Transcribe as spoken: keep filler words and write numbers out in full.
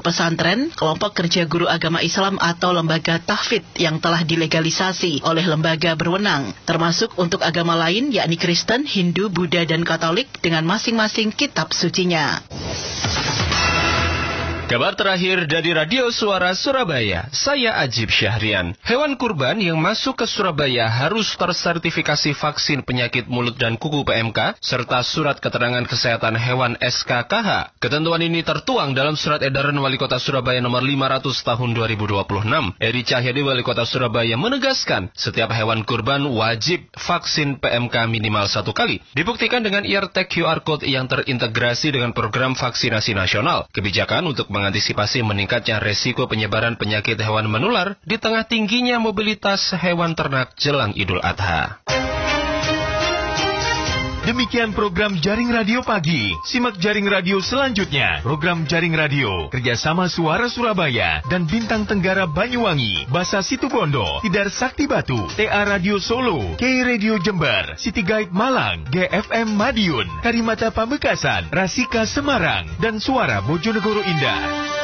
pesantren, kelompok kerja guru agama Islam atau lembaga tahfidz yang telah dilegalisasi oleh lembaga berwenang, termasuk untuk agama lain yakni Kristen, Hindu, Buddha, dan Katolik dengan masing-masing kitab sucinya. Kabar terakhir dari Radio Suara Surabaya, saya Ajib Syahrian. Hewan kurban yang masuk ke Surabaya harus tersertifikasi vaksin penyakit mulut dan kuku P M K, serta surat keterangan kesehatan hewan S K K H. Ketentuan ini tertuang dalam surat edaran Wali Kota Surabaya nomor lima ratus tahun dua ribu dua puluh enam. Eri Cahyadi, Wali Kota Surabaya, menegaskan setiap hewan kurban wajib vaksin P M K minimal satu kali. Dibuktikan dengan eartag Q R Code yang terintegrasi dengan program vaksinasi nasional. Kebijakan untuk mengantisipasi meningkatnya resiko penyebaran penyakit hewan menular di tengah tingginya mobilitas hewan ternak jelang Idul Adha. Demikian program Jaring Radio Pagi. Simak Jaring Radio selanjutnya. Program Jaring Radio kerjasama Suara Surabaya dan Bintang Tenggara Banyuwangi, Basa Situbondo, Tidar Sakti Batu, T A Radio Solo, K Radio Jember, City Guide Malang, G F M Madiun, Karimata Pamekasan, Rasika Semarang, dan Suara Bojonegoro Indah.